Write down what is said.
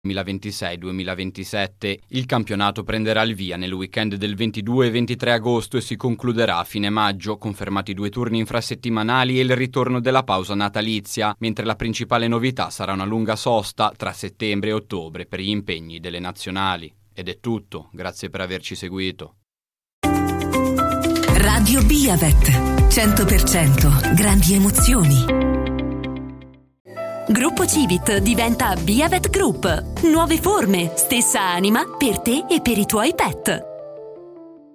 2026-2027. Il campionato prenderà il via nel weekend del 22 e 23 agosto e si concluderà a fine maggio, confermati 2 turni infrasettimanali e il ritorno della pausa natalizia, mentre la principale novità sarà una lunga sosta tra settembre e ottobre per gli impegni delle nazionali. Ed è tutto, grazie per averci seguito. Radio Biavet, 100% grandi emozioni. Gruppo Civit diventa Biavet Group. Nuove forme, stessa anima per te e per i tuoi pet.